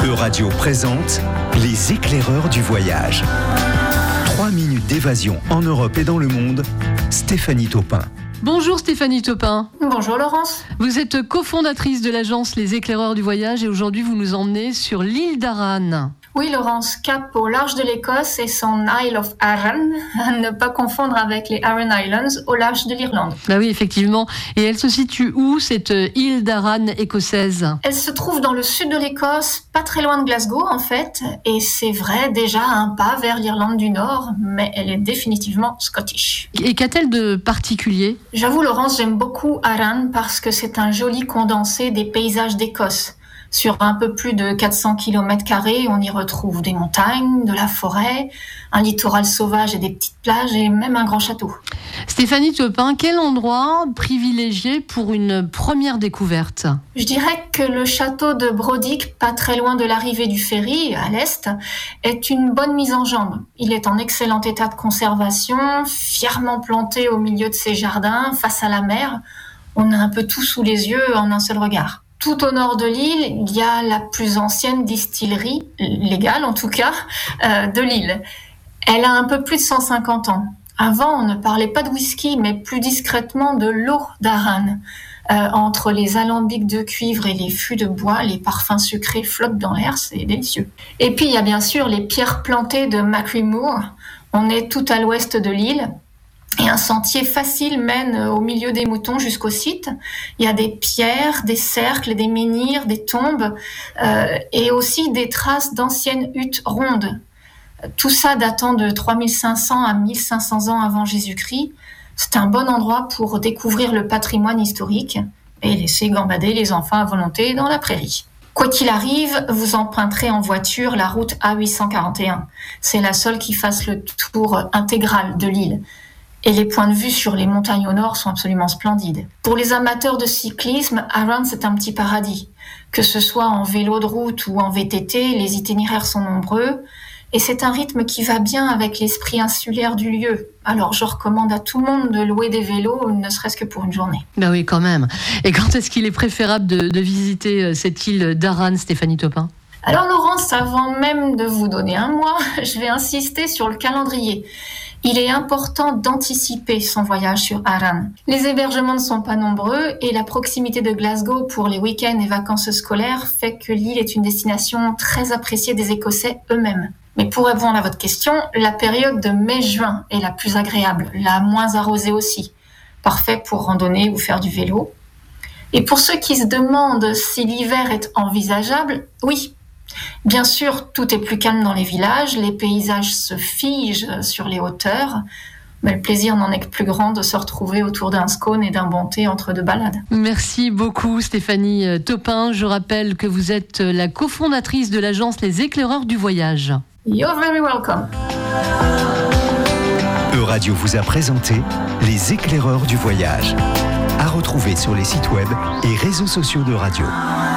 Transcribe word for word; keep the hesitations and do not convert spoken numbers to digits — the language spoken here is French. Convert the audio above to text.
Euradio présente Les éclaireurs du voyage. Trois minutes d'évasion en Europe et dans le monde. Stéphanie Taupin. Bonjour Stéphanie Taupin. Bonjour Laurence. Vous êtes cofondatrice de l'agence Les éclaireurs du voyage et aujourd'hui vous nous emmenez sur l'île d'Arran. Oui Laurence, cap au large de l'Écosse et son Isle of Arran, à ne pas confondre avec les Aran Islands au large de l'Irlande. Bah oui, effectivement. Et elle se situe où, cette île d'Arran écossaise ? Elle se trouve dans le sud de l'Écosse, pas très loin de Glasgow en fait, et c'est vrai déjà un pas vers l'Irlande du Nord, mais elle est définitivement scottish. Et qu'a-t-elle de particulier ? J'avoue Laurence, j'aime beaucoup Arran parce que c'est un joli condensé des paysages d'Écosse. Sur un peu plus de quatre cents kilomètres carrés, on y retrouve des montagnes, de la forêt, un littoral sauvage et des petites plages et même un grand château. Stéphanie Taupin, quel endroit privilégié pour une première découverte ? Je dirais que le château de Brodick, pas très loin de l'arrivée du ferry, à l'est, est une bonne mise en jambe. Il est en excellent état de conservation, fièrement planté au milieu de ses jardins, face à la mer. On a un peu tout sous les yeux en un seul regard. Tout au nord de l'île, il y a la plus ancienne distillerie, légale en tout cas, euh, de l'île. Elle a un peu plus de cent cinquante ans. Avant, on ne parlait pas de whisky, mais plus discrètement de l'eau d'Arran. Euh, entre les alambics de cuivre et les fûts de bois, les parfums sucrés flottent dans l'air, c'est délicieux. Et puis, il y a bien sûr les pierres plantées de Macri Moor. On est tout à l'ouest de l'île. Et un sentier facile mène au milieu des moutons jusqu'au site. Il y a des pierres, des cercles, des menhirs, des tombes euh, et aussi des traces d'anciennes huttes rondes. Tout ça datant de trois mille cinq cents à mille cinq cents ans avant Jésus-Christ. C'est un bon endroit pour découvrir le patrimoine historique et laisser gambader les enfants à volonté dans la prairie. Quoi qu'il arrive, vous emprunterez en voiture la route A huit cent quarante et un. C'est la seule qui fasse le tour intégral de l'île. Et les points de vue sur les montagnes au nord sont absolument splendides. Pour les amateurs de cyclisme, Arran, c'est un petit paradis. Que ce soit en vélo de route ou en V T T, les itinéraires sont nombreux. Et c'est un rythme qui va bien avec l'esprit insulaire du lieu. Alors je recommande à tout le monde de louer des vélos, ne serait-ce que pour une journée. Ben oui, quand même. Et quand est-ce qu'il est préférable de, de visiter cette île d'Arran, Stéphanie Taupin ? Alors Laurence, avant même de vous donner un mois, je vais insister sur le calendrier. Il est important d'anticiper son voyage sur Arran. Les hébergements ne sont pas nombreux et la proximité de Glasgow pour les week-ends et vacances scolaires fait que l'île est une destination très appréciée des Écossais eux-mêmes. Mais pour répondre à votre question, la période de mai-juin est la plus agréable, la moins arrosée aussi. Parfait pour randonner ou faire du vélo. Et pour ceux qui se demandent si l'hiver est envisageable, oui. Bien sûr, tout est plus calme dans les villages, les paysages se figent sur les hauteurs, mais le plaisir n'en est que plus grand de se retrouver autour d'un scone et d'un bon thé entre deux balades. Merci beaucoup Stéphanie Taupin. Je rappelle que vous êtes la cofondatrice de l'agence Les éclaireurs du voyage. You're very welcome. Euradio vous a présenté Les éclaireurs du voyage. À retrouver sur les sites web et réseaux sociaux de Radio.